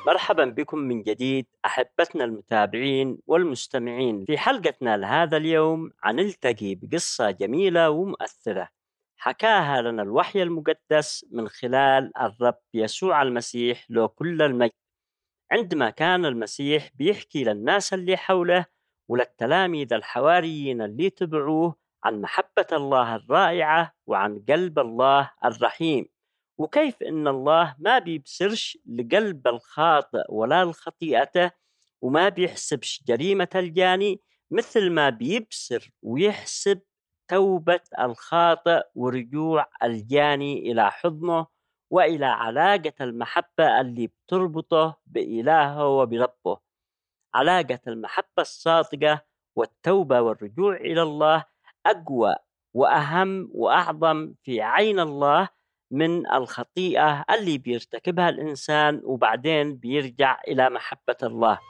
مرحبا بكم من جديد أحبتنا المتابعين والمستمعين في حلقتنا لهذا اليوم. نلتقي بقصة جميلة ومؤثرة حكاها لنا الوحي المقدس من خلال الرب يسوع المسيح له كل المجد. عندما كان المسيح بيحكي للناس اللي حوله وللتلاميذ الحواريين اللي تبعوه عن محبة الله الرائعة وعن قلب الله الرحيم، وكيف إن الله ما بيبصرش لقلب الخاطئ ولا الخطيئة، وما بيحسبش جريمة الجاني مثل ما بيبصر ويحسب توبة الخاطئ ورجوع الجاني إلى حضنه وإلى علاقة المحبة اللي بتربطه بإلهه وبربه. علاقة المحبة الصادقة والتوبة والرجوع إلى الله أقوى وأهم وأعظم في عين الله من الخطيئة اللي بيرتكبها الإنسان وبعدين بيرجع إلى محبة الله.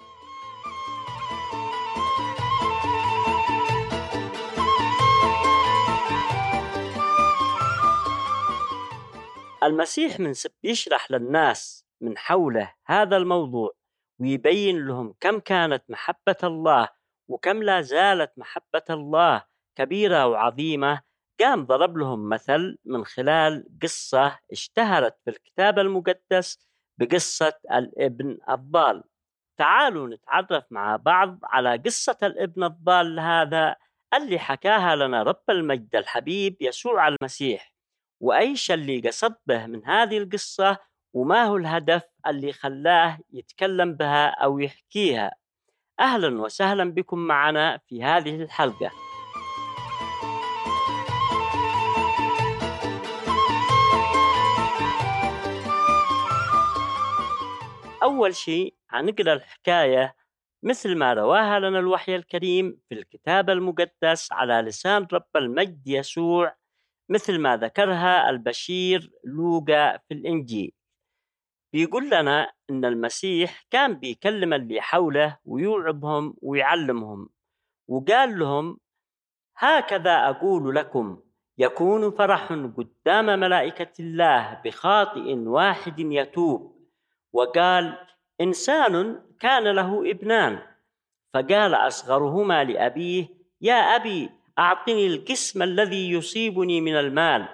المسيح يشرح للناس من حوله هذا الموضوع ويبين لهم كم كانت محبة الله وكم لا زالت محبة الله كبيرة وعظيمة. قام ضرب لهم مثل من خلال قصة اشتهرت في الكتاب المقدس بقصة الابن الضال. تعالوا نتعرف مع بعض على قصة الابن الضال هذا اللي حكاها لنا رب المجد الحبيب يسوع المسيح، وأيش اللي قصد به من هذه القصة وما هو الهدف اللي خلاه يتكلم بها أو يحكيها. أهلا وسهلا بكم معنا في هذه الحلقة. أول شيء هنقرأ الحكاية مثل ما رواها لنا الوحي الكريم في الكتاب المقدس على لسان رب المجد يسوع، مثل ما ذكرها البشير لوقا في الإنجيل. بيقول لنا إن المسيح كان بيكلم اللي حوله ويوعظهم ويعلمهم، وقال لهم: هكذا أقول لكم، يكون فرح قدام ملائكة الله بخاطئ واحد يتوب. وقال: إنسان كان له ابنان، فقال أصغرهما لأبيه: يا أبي، أعطني القسم الذي يصيبني من المال.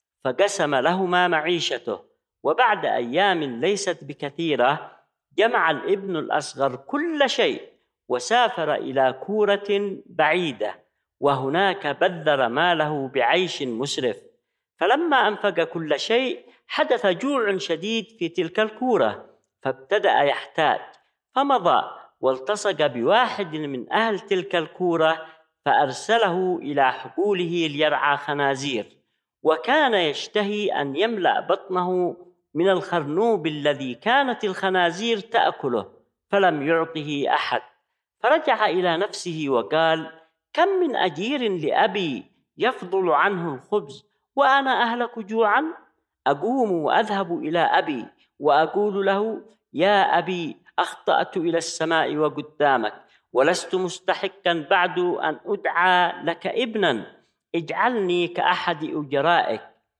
فقسم لهما معيشته، وبعد أيام ليست بكثيرة جمع الابن الأصغر كل شيء وسافر إلى كورة بعيدة، وهناك بذر ماله بعيش مسرف. فلما أنفق كل شيء حدث جوع شديد في تلك الكورة، فابتدأ يحتاج، فمضى والتصق بواحد من أهل تلك الكورة فأرسله إلى حقوله ليرعى خنازير، وكان يشتهي أن يملأ بطنه من الخرنوب الذي كانت الخنازير تأكله، فلم يعطه أحد. فرجع إلى نفسه وقال: كم من أجير لأبي يفضل عنه الخبز وأنا أهلك جوعا؟ أقوم وأذهب إلى أبي وأقول له: يا أبي، أخطأت إلى السماء وقدامك، ولست مستحقا بعد أن أدعى لك ابنا، اجعلني كأحد أجرائك.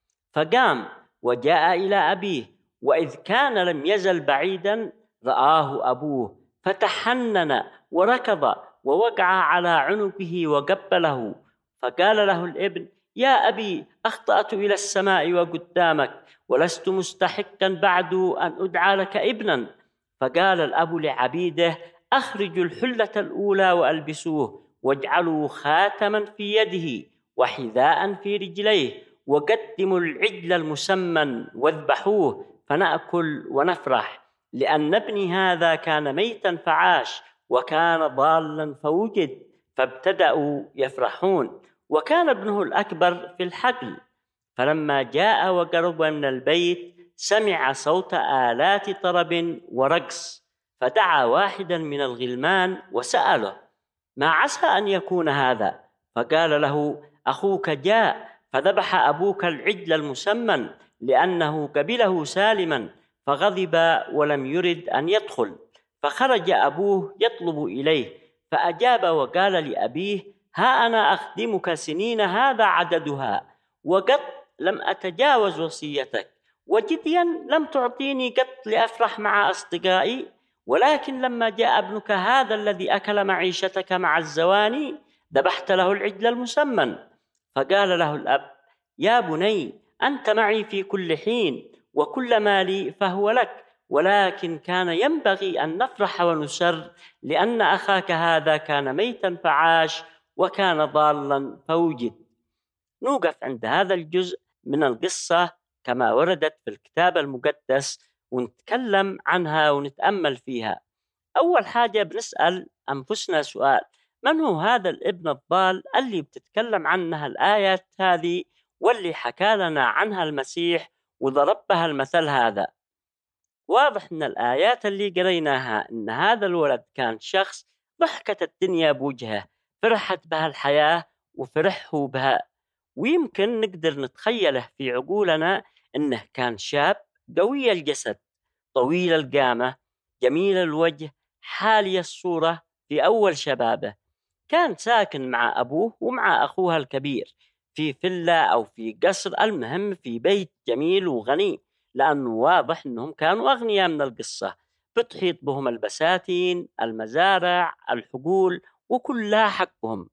فقام وجاء إلى أبيه، وإذ كان لم يزل بعيدا رآه أبوه، فتحنن وركض ووقع على عنقه وقبله. فقال له الابن: يا أبي، أخطأت إلى السماء وقدامك، ولست مستحقا بعد أن أدعى لك ابنا. فقال الأب لعبيده: أخرجوا الحلة الأولى وألبسوه، واجعلوا خاتما في يده وحذاء في رجليه، وقدموا العجل المسمن واذبحوه، فنأكل ونفرح، لأن ابني هذا كان ميتا فعاش وكان ضالا فوجد. فابتدأوا يفرحون. وكان ابنه الأكبر في الحقل. فلما جاء وقرب من البيت سمع صوت آلات طرب ورقص، فدعا واحدا من الغلمان وسأله: ما عسى أن يكون هذا؟ فقال له: أخوك جاء، فذبح أبوك العجل المسمن لأنه قبله سالما، فغضب ولم يرد أن يدخل. فخرج أبوه يطلب إليه، فأجاب وقال لأبيه: ها أنا أخدمك سنين هذا عددها، وقد لم أتجاوز وصيتك، وجديا لم تعطيني قط لأفرح مع أصدقائي، ولكن لما جاء ابنك هذا الذي أكل معيشتك مع الزواني ذبحت له العجل المسمن. فقال له الأب: يا بني، أنت معي في كل حين، وكل مالي فهو لك، ولكن كان ينبغي أن نفرح ونسر، لأن أخاك هذا كان ميتا فعاش، وكان ضالا فوجد. نوقف عند هذا الجزء من القصة كما وردت في الكتاب المقدس، ونتكلم عنها ونتأمل فيها. أول حاجة بنسأل أنفسنا سؤال: من هو هذا الابن الضال اللي بتتكلم عنها الآيات هذه، واللي حكى لنا عنها المسيح وضرب بها المثل هذا؟ واضح من الآيات اللي قريناها إن هذا الولد كان شخص ضحكت الدنيا بوجهه، فرحت بها الحياة وفرحه بها. ويمكن نقدر نتخيله في عقولنا إنه كان شاب قوي الجسد، طويل القامة، جميل الوجه، حالي الصورة في أول شبابه. كان ساكن مع أبوه ومع أخوها الكبير في فيلا أو في قصر، المهم في بيت جميل وغني، لأنه واضح أنهم كانوا أغنياء من القصة. بتحيط بهم البساتين، المزارع، الحقول، وكلها حقهم.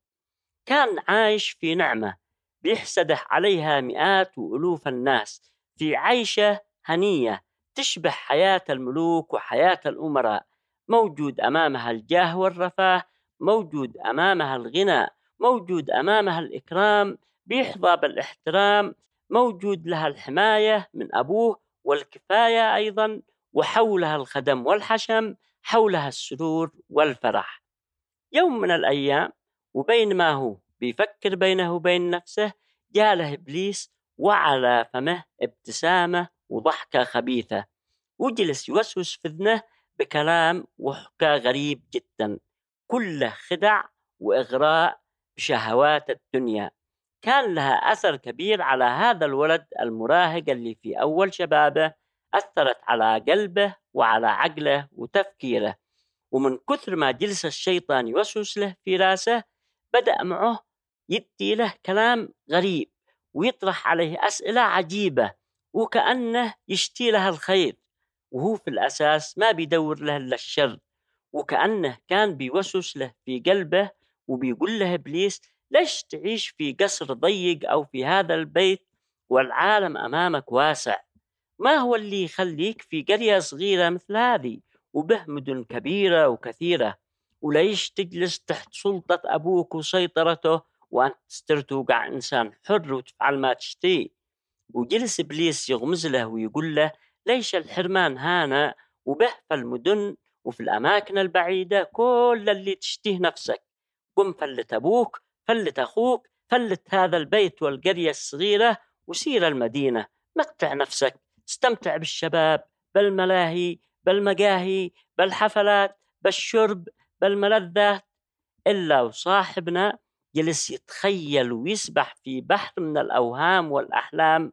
كان عايش في نعمة بيحسده عليها مئات وألوف الناس، في عيشة هنية تشبه حياة الملوك وحياة الأمراء. موجود أمامها الجاه والرفاه، موجود أمامها الغنى، موجود أمامها الإكرام، بيحظى بالاحترام، موجود لها الحماية من أبوه والكفاية أيضا، وحولها الخدم والحشم، حولها السرور والفرح. يوم من الأيام، وبينما هو بيفكر بينه وبين نفسه، جاله إبليس وعلى فمه ابتسامة وضحكة خبيثة، وجلس يوسوس في أذنه بكلام وحكى غريب جدا، كله خدع وإغراء بشهوات الدنيا. كان لها أثر كبير على هذا الولد المراهق اللي في أول شبابه، أثرت على قلبه وعلى عقله وتفكيره. ومن كثر ما جلس الشيطان يوسوس له في راسه، بدأ معه يدي له كلام غريب، ويطرح عليه أسئلة عجيبة، وكأنه يشتي له الخير، وهو في الأساس ما بيدور له إلا الشر. وكأنه كان بيوسوس له في قلبه، وبيقول له إبليس: ليش تعيش في قصر ضيق أو في هذا البيت والعالم أمامك واسع؟ ما هو اللي يخليك في قرية صغيرة مثل هذه وبه مدن كبيرة وكثيرة؟ وليش تجلس تحت سلطة أبوك وسيطرته وأنت تسترتوقع إنسان حر وتفعل ما تشتي؟ وجلس إبليس يغمز له ويقول له: ليش الحرمان هانا وبه في المدن وفي الأماكن البعيدة كل اللي تشتيه نفسك؟ قم فلت أبوك، فلت أخوك، فلت هذا البيت والقرية الصغيرة، وسير المدينة، متع نفسك، استمتع بالشباب، بالملاهي، بالمقاهي، بالحفلات، بالشرب، بالملذات. إلا وصاحبنا جلس يتخيل ويسبح في بحر من الأوهام والأحلام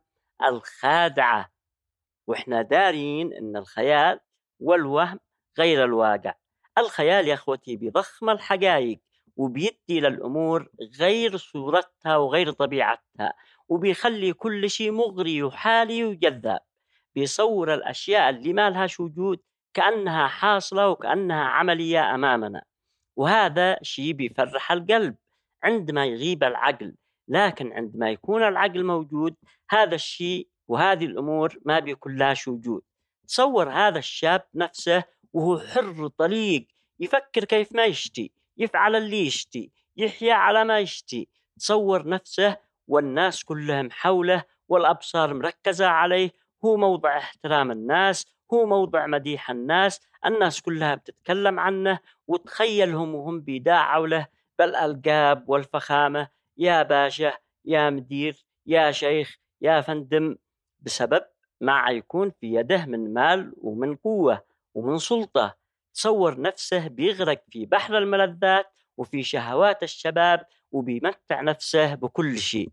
الخادعة. وإحنا دارين إن الخيال والوهم غير الواقع. الخيال يا أخوتي بيضخم الحقائق، وبيدي للأمور غير صورتها وغير طبيعتها، وبيخلي كل شيء مغري وحالي وجذاب. بيصور الأشياء اللي ما لهاش وجود كأنها حاصلة وكأنها عملية أمامنا، وهذا شيء بيفرح القلب عندما يغيب العقل. لكن عندما يكون العقل موجود، هذا الشيء وهذه الأمور ما بيكون لهاش وجود. تصور هذا الشاب نفسه وهو حر طليق، يفكر كيف ما يشتي، يفعل اللي يشتي، يحيا على ما يشتي. تصور نفسه والناس كلهم حوله والأبصار مركزة عليه، هو موضع احترام الناس، هو موضع مديح الناس، الناس كلها بتتكلم عنه، وتخيلهم وهم بيداعوا له بالألقاب والفخامة: يا باشا، يا مدير، يا شيخ، يا فندم، بسبب ما يكون في يده من مال ومن قوة ومن سلطة. تصور نفسه بيغرق في بحر الملذات وفي شهوات الشباب، وبيمتع نفسه بكل شيء.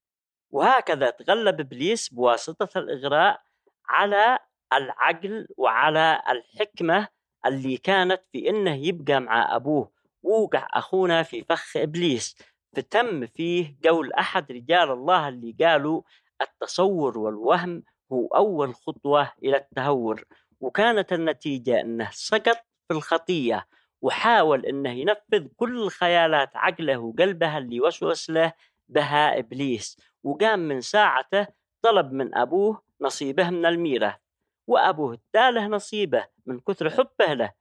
وهكذا تغلب إبليس بواسطة الإغراء على العقل وعلى الحكمة اللي كانت في إنه يبقى مع أبوه. ووقع أخونا في فخ إبليس، فتم فيه قول أحد رجال الله اللي قالوا: التصور والوهم هو أول خطوة إلى التهور، وكانت النتيجة أنه سقط في الخطية، وحاول أنه ينفذ كل خيالات عقله وقلبه اللي وسوس له بها إبليس، وقام من ساعته طلب من أبوه نصيبه من الميراث، وأبوه اداله نصيبه من كثر حبه له.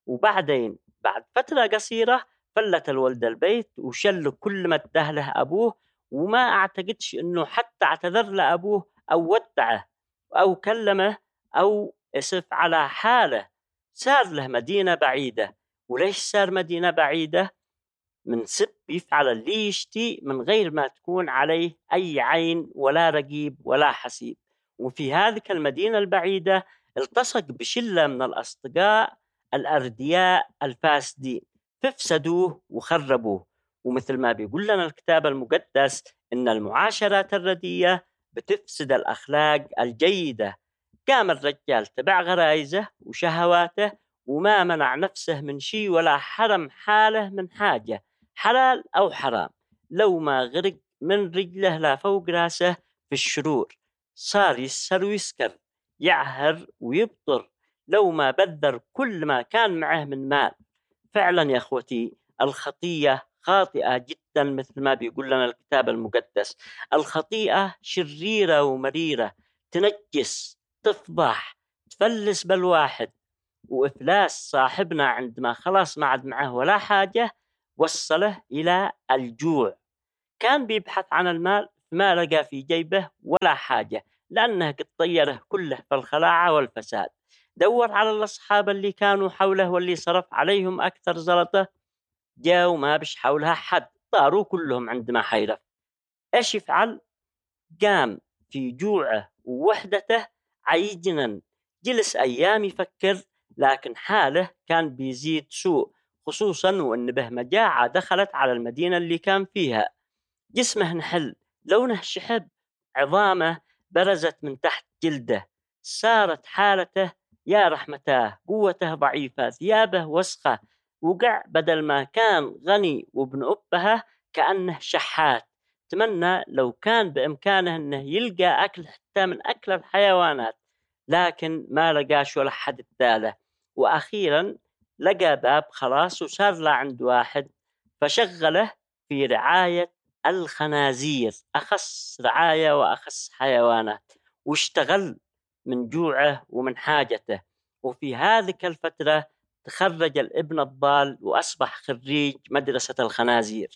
وبعدين بعد فترة قصيرة فلت الولد البيت وشل كل ما اداه له أبوه، وما أعتقدش أنه حتى اعتذر لأبوه أو ودعه أو كلمه أو اسف على حاله. صار له مدينة بعيدة. وليش صار مدينة بعيدة؟ من سب يفعل اللي يشتي من غير ما تكون عليه أي عين ولا رقيب ولا حسيب. وفي هذه المدينة البعيدة التصق بشلة من الأصدقاء الأردياء الفاسدين، فافسدوه وخربوه. ومثل ما بيقول لنا الكتاب المقدس إن المعاشرات الردية بتفسد الأخلاق الجيدة. قام الرجال تبع غرايزه وشهواته، وما منع نفسه من شيء ولا حرم حاله من حاجة، حلال أو حرام، لو ما غرق من رجله لا فوق راسه في الشرور. صار يسهر ويسكر، يعهر ويبطر، لو ما بذر كل ما كان معه من مال. فعلا يا أخوتي، الخطية خاطئة جدا مثل ما بيقول لنا الكتاب المقدس. الخطيئة شريرة ومريرة، تنجس، تفضح، تفلس بالواحد. وإفلاس صاحبنا عندما خلاص ما عاد معه ولا حاجة وصله إلى الجوع. كان بيبحث عن المال ما لقى في جيبه ولا حاجة، لأنه قد طيره كله في الخلاعة والفساد. دور على الأصحاب اللي كانوا حوله واللي صرف عليهم أكثر زلطة، جاءوا ما بش حولها حد، طاروا كلهم عندما حيرف. إيش يفعل؟ قام في جوعه ووحدته عيجنا، جلس أيام يفكر، لكن حاله كان بيزيد سوء، خصوصا وأن به مجاعة دخلت على المدينة اللي كان فيها. جسمه نحل، لونه شحب، عظامه برزت من تحت جلده. صارت حالته يا رحمتاه، قوته ضعيفة، ثيابه وسخة، وقع بدل ما كان غني وابن أبها كأنه شحات. تمنى لو كان بإمكانه أنه يلقى أكل حتى من أكل الحيوانات، لكن ما لقاش ولا حد اداله. وأخيرا لقى باب خلاص، وصار له عند واحد فشغله في رعاية الخنازير، أخص رعاية وأخص حيوانات، واشتغل من جوعه ومن حاجته. وفي هذه الفترة تخرج الابن الضال وأصبح خريج مدرسة الخنازير،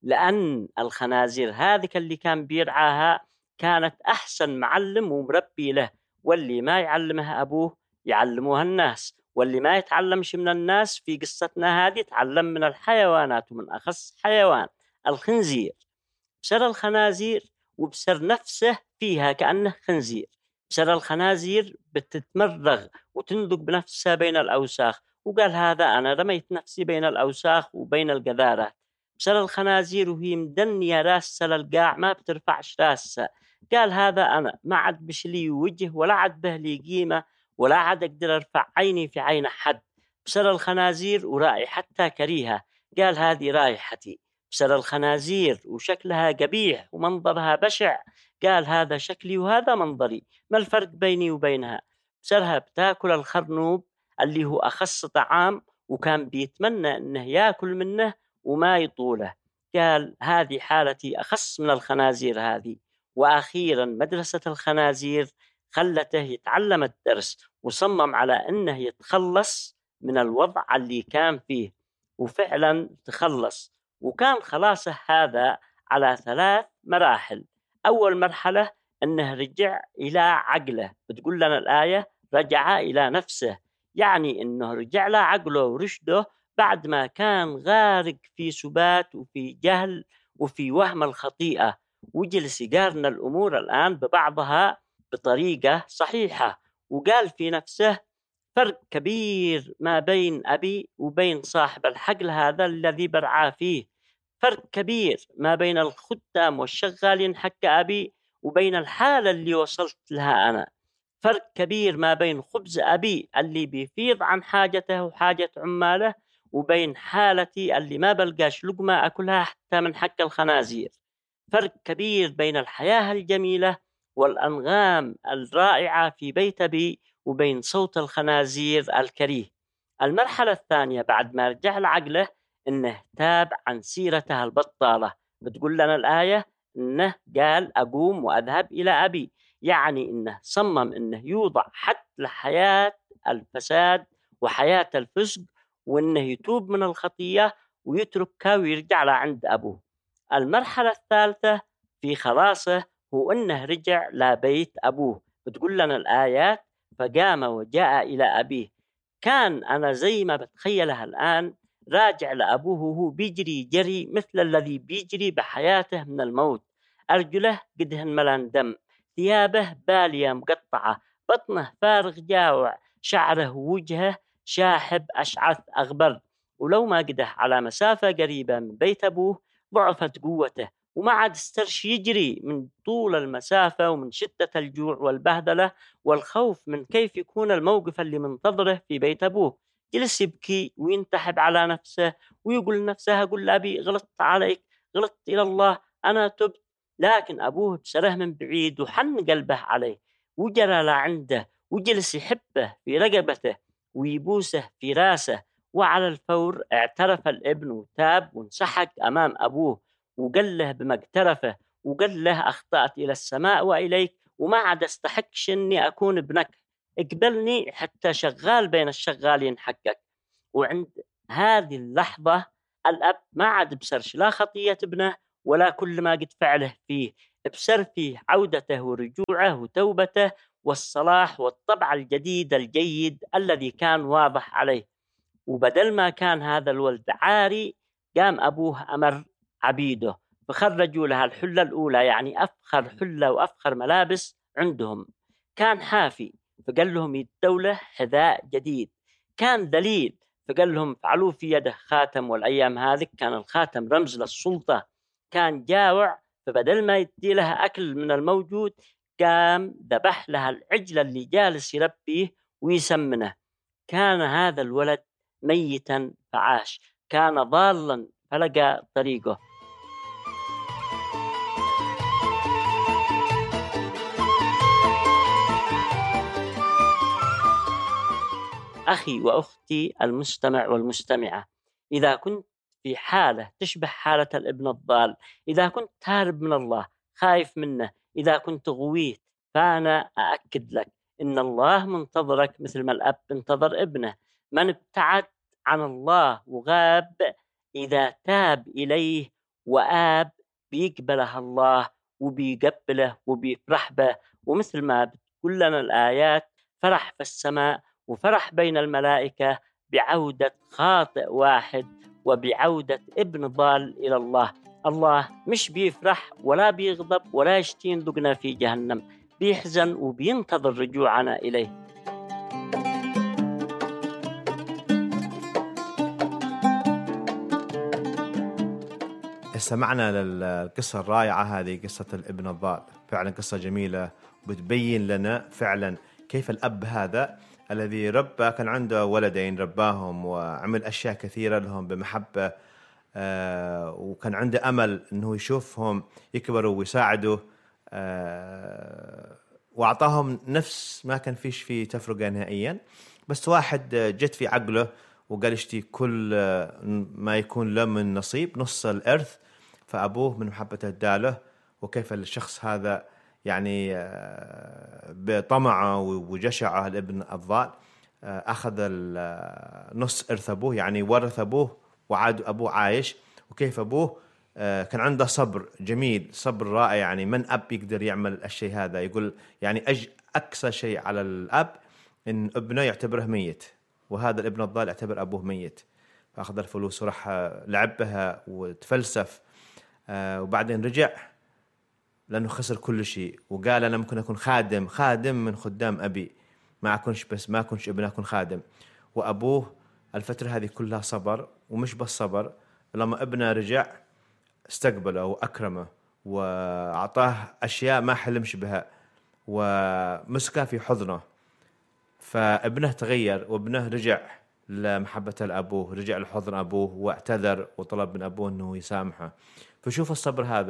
لأن الخنازير هذه اللي كان بيرعاها كانت أحسن معلم ومربي له، واللي ما يعلمها أبوه يعلموها الناس، واللي ما يتعلمش من الناس في قصتنا هذه تعلم من الحيوانات، ومن أخص حيوان الخنزير. بسر الخنازير وبسر نفسه فيها كأنه خنزير. بسر الخنازير بتتمرغ وتندق بنفسها بين الأوساخ، وقال هذا أنا رميت نفسي بين الأوساخ وبين القذارات. بسر الخنازير وهي مدنية راسها للقاع ما بترفعش راسها، قال هذا أنا ما عاد بشلي وجه ولا عاد به لي قيمة، ولا عاد أقدر أرفع عيني في عين حد. بسر الخنازير ورائحتها كريهة، قال هذه رائحتي. بسر الخنازير وشكلها قبيح ومنظرها بشع، قال هذا شكلي وهذا منظري، ما الفرق بيني وبينها؟ بسرها بتاكل الخرنوب اللي هو أخص طعام، وكان بيتمنى أنه يأكل منه وما يطوله. قال هذه حالتي أخص من الخنازير هذه. وأخيرا مدرسة الخنازير خلته يتعلم الدرس، وصمم على أنه يتخلص من الوضع اللي كان فيه، وفعلا تخلص. وكان خلاصه هذا على 3 مراحل. أول مرحلة أنه رجع إلى عقله، بتقول لنا الآية رجع إلى نفسه، يعني أنه رجع له عقله ورشده بعد ما كان غارق في سبات وفي جهل وفي وهم الخطيئة، وجلس يقارن الأمور الآن ببعضها بطريقة صحيحة. وقال في نفسه فرق كبير ما بين أبي وبين صاحب الحقل هذا الذي برعاه فيه، فرق كبير ما بين الخدام والشغالين حق أبي وبين الحالة اللي وصلت لها أنا، فرق كبير ما بين خبز أبي اللي بيفيض عن حاجته وحاجة عماله وبين حالتي اللي ما بلقاش لقمة أكلها حتى من حق الخنازير، فرق كبير بين الحياة الجميلة والأنغام الرائعة في بيت أبي وبين صوت الخنازير الكريه. المرحلة الثانية بعد ما رجع لعقله إنه تاب عن سيرته البطالة. بتقول لنا الآية إنه قال أقوم وأذهب إلى أبي، يعني إنه صمم إنه يوضع حد لحياة الفساد وحياة الفسق، وإنه يتوب من الخطية ويتركها ويرجع لعند أبوه. المرحلة الثالثة في خلاصه هو إنه رجع لبيت أبوه. بتقول لنا الآيات فقام وجاء إلى أبيه. كان أنا زي ما بتخيلها الآن راجع لأبوه وهو بيجري جري مثل الذي بيجري بحياته من الموت. أرجله قدهن ملان دم، ثيابه بالية مقطعة، بطنه فارغ جاوع، شعره ووجهه شاحب أشعث أغبر. ولو ما قده على مسافة قريبة من بيت أبوه ضعفت قوته وما عاد استرش يجري من طول المسافة ومن شدة الجوع والبهدلة والخوف من كيف يكون الموقف اللي منتظره في بيت أبوه. جلس يبكي وينتحب على نفسه ويقول لنفسه أقول لأبي غلطت عليك، غلطت إلى الله، أنا تبت. لكن أبوه بسره من بعيد وحن قلبه عليه وجرى لعنده وجلس يحبه في رقبته ويبوسه في راسه. وعلى الفور اعترف الابن وتاب وانسحق أمام أبوه وقال له بما اقترفه، وقال له أخطأت إلى السماء وإليك وما عاد استحقش إني أكون ابنك، اقبلني حتى شغال بين الشغالين حقك. وعند هذه اللحظة الأب ما عاد بسرش لا خطية ابنه ولا كل ما قد فعله فيه، بسر فيه عودته ورجوعه وتوبته والصلاح والطبع الجديد الجيد الذي كان واضح عليه. وبدل ما كان هذا الولد عاري قام أبوه أمر عبيده فخرجوا لها الحلة الأولى، يعني أفخر حلة وأفخر ملابس عندهم. كان حافي فقال لهم يدوا له حذاء جديد. كان ذليل فقال لهم فعلوا في يده خاتم، والأيام هذه كان الخاتم رمز للسلطة. كان جاوع فبدل ما يدي لها أكل من الموجود قام ذبح لها العجل اللي جالس يربيه ويسمنه. كان هذا الولد ميتا فعاش، كان ضالا فلقى طريقه. أخي وأختي المستمع والمستمعة، إذا كنت في حالة تشبه حالة الابن الضال، إذا كنت هارب من الله خايف منه، إذا كنت غويت، فأنا أأكد لك إن الله منتظرك مثل ما الأب انتظر ابنه. من ابتعد عن الله وغاب إذا تاب إليه وآب بيقبله الله وبيقبله وبيفرح به. ومثل ما بتقول لنا الآيات فرح في السماء وفرح بين الملائكة بعودة خاطئ واحد وبعودة ابن ضال إلى الله. الله مش بيفرح ولا بيغضب ولا يشتين ذقنا في جهنم، بيحزن وبينتظر رجوعنا إليه. استمعنا للقصة الرائعة هذه، قصة الابن الضال. فعلا قصة جميلة وبتبين لنا فعلا كيف الأب هذا الذي ربى، كان عنده ولدين رباهم وعمل أشياء كثيرة لهم بمحبة، وكان عنده أمل أنه يشوفهم يكبروا ويساعدوا، وأعطاهم نفس ما كان فيش فيه تفرقة نهائيا. بس واحد جت في عقله وقال يشتي كل ما يكون له من نصيب، نص الإرث. فأبوه من محبته اداله. وكيف الشخص هذا يعني بطمعه وجشعه الابن الضال أخذ نص إرث أبوه، يعني ورث أبوه وعاد أبوه عايش. وكيف أبوه كان عنده صبر جميل، صبر رائع. يعني من أب يقدر يعمل الشيء هذا؟ يقول يعني أقصى شيء على الأب إن ابنه يعتبره ميت، وهذا الابن الضال يعتبر أبوه ميت. فأخذ الفلوس وراح لعب بها وتفلسف، وبعدين رجع لأنه خسر كل شيء وقال أنا ممكن أكون خادم من خدام أبي، ما أكونش ابن، أكون خادم. وأبوه الفترة هذه كلها صبر، ومش بس صبر، لما ابنه رجع استقبله وأكرمه وأعطاه أشياء ما حلمش بها ومسكه في حضنه. فابنه تغير، وابنه رجع لمحبة الأبوه، رجع لحضن أبوه واعتذر وطلب من أبوه أنه يسامحه. فشوف الصبر هذا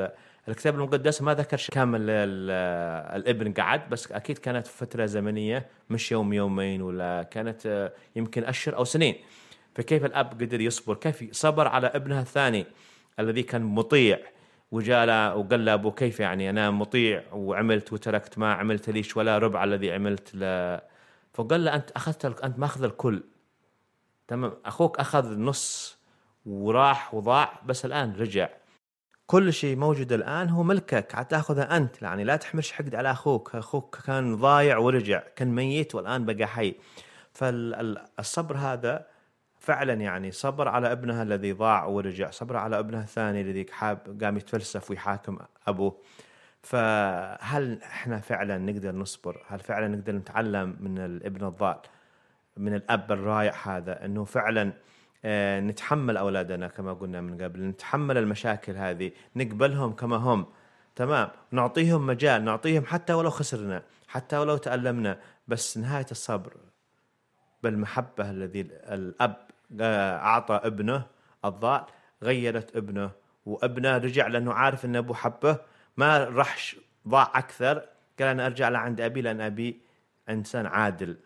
الكتاب المقدس ما ذكر كامل الابن قعد، بس أكيد كانت فترة زمنية مش يوم يومين، ولا كانت يمكن أشهر أو سنين. فكيف الأب قدر يصبر؟ كيف صبر على ابنها الثاني الذي كان مطيع، وجاء وقال له أبو كيف يعني أنا مطيع وعملت وتركت، ما عملت ليش ولا ربع الذي عملت فقال له أنت أنت ماخذ الكل، تمام، أخوك أخذ نص وراح وضاع، بس الآن رجع، كل شيء موجود الآن هو ملكك، هتاخذه أنت، يعني لا تحملش حقد على أخوك كان ضايع ورجع، كان ميت والآن بقى حي. فالصبر هذا فعلا يعني صبر على ابنها الذي ضاع ورجع، صبر على ابنها الثاني الذي قام يتفلسف ويحاكم أبوه. فهل احنا فعلا نقدر نصبر؟ هل فعلا نقدر نتعلم من الابن الضال، من الأب الرائع هذا، أنه فعلا نتحمل أولادنا كما قلنا من قبل، نتحمل المشاكل هذه، نقبلهم كما هم، تمام، نعطيهم مجال، نعطيهم حتى ولو خسرنا، حتى ولو تألمنا، بس نهاية الصبر بالمحبة الذي الأب أعطى ابنه الضال غيرت ابنه، وابنه رجع لأنه عارف أن أبوه حبه، ما رحش ضاع أكثر، قال أنا أرجع لعند أبي لأن أبي إنسان عادل.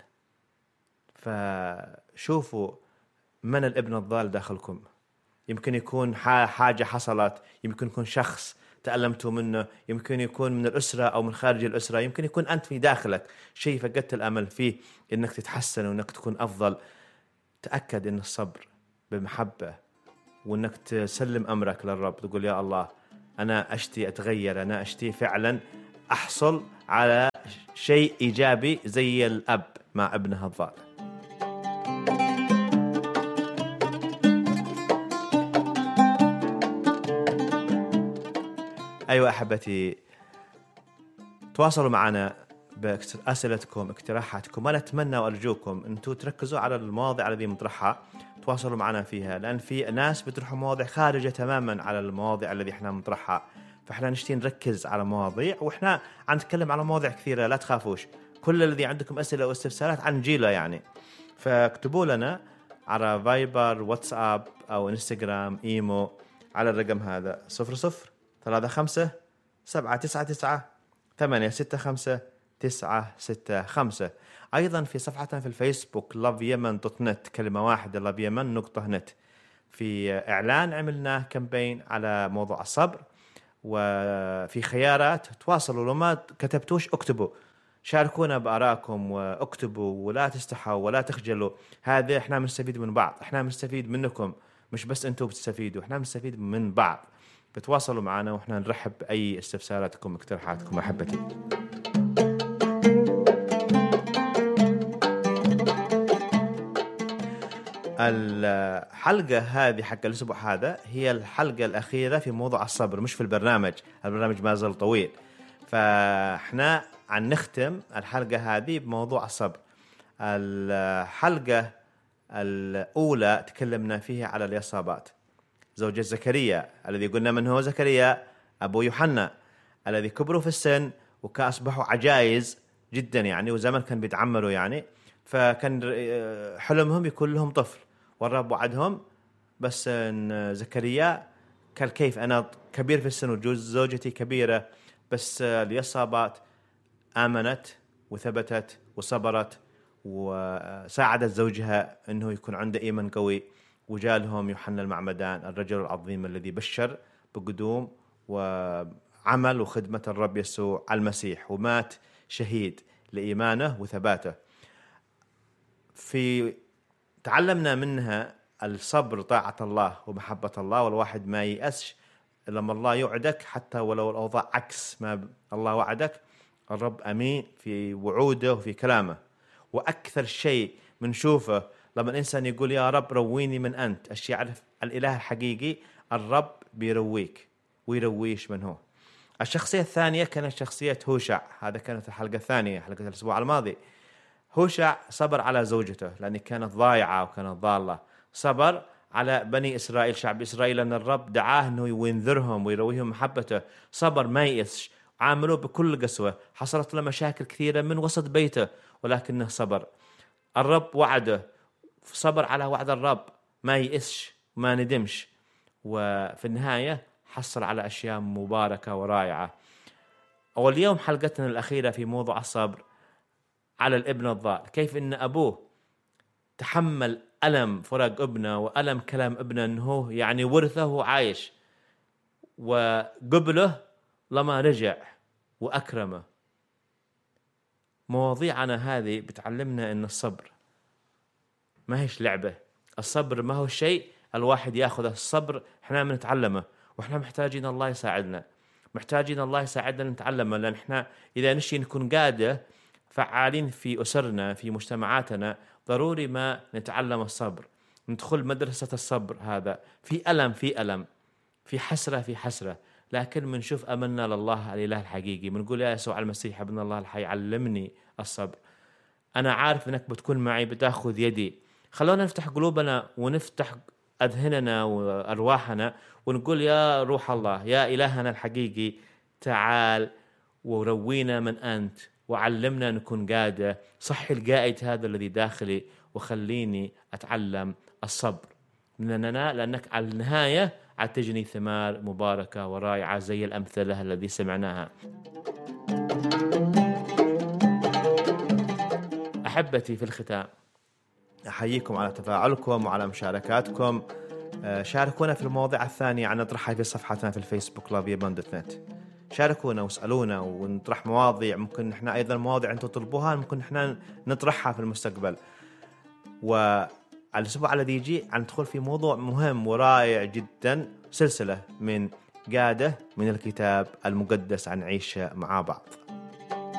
فشوفوا من الابن الضال داخلكم، يمكن يكون حاجة حصلت، يمكن يكون شخص تألمتوا منه، يمكن يكون من الأسرة أو من خارج الأسرة، يمكن يكون أنت في داخلك شيء فقدت الأمل فيه إنك تتحسن وإنك تكون أفضل. تأكد إن الصبر بمحبة، وإنك تسلم أمرك للرب، تقول يا الله أنا أشتي أتغير، أنا أشتي فعلا أحصل على شيء إيجابي زي الأب مع ابنها الضال. أيوة أحبتي، تواصلوا معنا بأسئلتكم، اقتراحاتكم، وأنا أتمنى وأرجوكم أنتم تركزوا على المواضيع التي نطرحها، تواصلوا معنا فيها، لأن في ناس بتروحوا مواضيع خارجة تماما على المواضيع التي احنا نطرحها، فاحنا نشتي نركز على مواضيع، واحنا عم نتكلم على مواضيع كثيرة، لا تخافوش، كل الذي عندكم أسئلة واستفسارات عن جيلة يعني، فاكتبوا لنا على فايبر، واتساب أو انستغرام، إيمو، على الرقم هذا 0035 799 865 أيضا في صفحتنا في الفيسبوك loveyemen.net، كلمة واحدة loveyemen.net. في إعلان عملنا كامبين على موضوع الصبر، وفي خيارات، تواصلوا، لو ما كتبتوش اكتبوا، شاركونا بآرائكم واكتبوا، ولا تستحوا ولا تخجلوا، هذا احنا بنستفيد من بعض، احنا بنستفيد منكم، مش بس انتم بتستفيدوا، احنا بنستفيد من بعض. بتواصلوا معنا واحنا نرحب بأي استفساراتكم واقتراحاتكم أحبتي. الحلقة هذه حق الأسبوع هذا هي الحلقة الأخيرة في موضوع الصبر، مش في البرنامج ما زال طويل، فاحنا عن نختم الحلقة هذه بموضوع الصبر. الحلقة الأولى تكلمنا فيها على اليصابات، زوجة زكريا الذي قلنا من هو زكريا، أبو يوحنا الذي كبروا في السن وكأصبحوا عجائز جدا يعني، وزمن كان بيتعمروا يعني، فكان حلمهم يكون لهم طفل، والرب وعدهم، بس إن زكريا قال كيف أنا كبير في السن وزوجتي كبيرة، بس اليصابات آمنت وثبتت وصبرت وساعدت زوجها أنه يكون عنده إيمان قوي، وجالهم يوحنا المعمدان الرجل العظيم الذي بشر بقدوم وعمل وخدمة الرب يسوع المسيح، ومات شهيد لإيمانه وثباته. في تعلمنا منها الصبر، طاعة الله ومحبة الله، والواحد ما ييأسش لما الله يوعدك، حتى ولو الأوضاع عكس ما الله وعدك، الرب أمين في وعوده وفي كلامه. وأكثر شيء منشوفه لما الإنسان يقول يا رب رويني من أنت، الشيء يعرف الإله الحقيقي، الرب بيرويك ويرويش من هو. الشخصية الثانية كانت شخصية هوشع، هذا كانت الحلقة الثانية، حلقة الأسبوع الماضي. هوشع صبر على زوجته لأن كانت ضايعة وكانت ضالة، صبر على بني إسرائيل، شعب إسرائيل، لأن الرب دعاه أنه ينذرهم ويرويهم محبته، صبر ما يأسش، عاملوه بكل قسوة، حصلت له مشاكل كثيرة من وسط بيته ولكنه صبر. الرب وعده، صبر على وعد الرب، ما يأسش وما ندمش، وفي النهاية حصل على أشياء مباركة ورائعة. واليوم حلقتنا الأخيرة في موضوع الصبر على الابن الضال، كيف إن أبوه تحمل ألم فراق ابنه وألم كلام ابنه أنه يعني ورثه وعايش، وقبله لما رجع وأكرمه. مواضيعنا هذه بتعلمنا أن الصبر ما هيش لعبة. الصبر ما هو شيء الواحد يأخذ الصبر احنا بنتعلمه، واحنا محتاجين الله يساعدنا، محتاجين الله يساعدنا نتعلمه، لأن احنا إذا نشي نكون قادة فعالين في أسرنا في مجتمعاتنا ضروري ما نتعلم الصبر، ندخل مدرسة الصبر. هذا في ألم في ألم، في حسرة في حسرة، لكن منشوف أملنا لله الإله الحقيقي، منقول يا يسوع المسيح ابن الله الحي علمني الصبر. أنا عارف أنك بتكون معي، بتأخذ يدي. خلونا نفتح قلوبنا ونفتح أذهننا وأرواحنا ونقول يا روح الله يا إلهنا الحقيقي تعال وروينا من أنت، وعلمنا نكون قادة، صحي القائد هذا الذي داخلي وخليني أتعلم الصبر لأنك على النهاية عتجني ثمار مباركة ورائعة زي الأمثلة الذي سمعناها. أحبتي في الختام أحييكم على تفاعلكم وعلى مشاركاتكم. شاركونا في المواضيع الثانية عن نطرحها في صفحتنا في الفيسبوك loveyerbond.net. شاركونا واسألونا ونطرح مواضيع، ممكن احنا أيضا مواضيع أنتم تطلبوها ممكن احنا نطرحها في المستقبل. وعلى الأسبوع الذي يجي ندخل في موضوع مهم ورائع جدا، سلسلة من قادة من الكتاب المقدس عن عيش مع بعض.